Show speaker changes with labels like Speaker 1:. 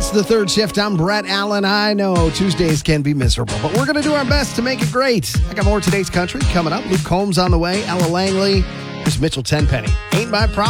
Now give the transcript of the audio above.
Speaker 1: It's the third shift. I'm Brett Allen. I know Tuesdays can be miserable, but we're going to do our best to make it great. I got more Today's Country coming up. Luke Combs on the way. Ella Langley. Here's Mitchell Tenpenny. Ain't my problem.